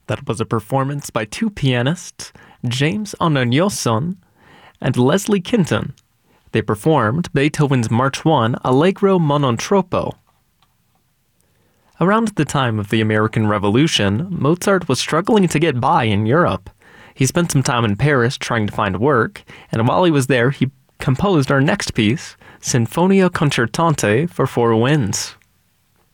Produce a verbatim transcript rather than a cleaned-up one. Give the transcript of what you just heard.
That was a performance by two pianists, James Ononyoson and Leslie Kinton. They performed Beethoven's March one, Allegro Monotropo. Around the time of the American Revolution, Mozart was struggling to get by in Europe. He spent some time in Paris trying to find work, and while he was there, he composed our next piece, Sinfonia Concertante for Four Winds.